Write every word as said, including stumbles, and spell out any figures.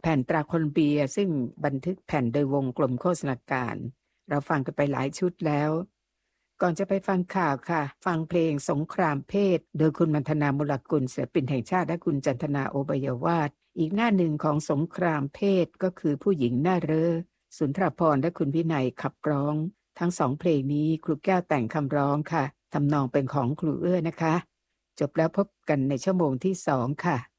แผ่นตราโคลัมเบียซึ่งบันทึกแผ่นโดยวงกลมโฆษณาการเราฟังกันไปหลายชุดแล้วก่อนจะไปฟังข่าวค่ะฟังเพลงสงครามเพศโดยคุณมัณฑนามุลกุลศิลปินแห่งชาติและคุณจันทนาโอบายวาทอีกหน้าหนึ่งของสงครามเพศก็คือผู้หญิงหน้าเรอสุนทรภรณ์และคุณวินัยขับร้องทั้งสองเพลงนี้ครูแก้วแต่งคำร้องค่ะทำนองเป็นของครูเอื้อนะคะจบแล้วพบกันในชั่วโมงที่สองค่ะ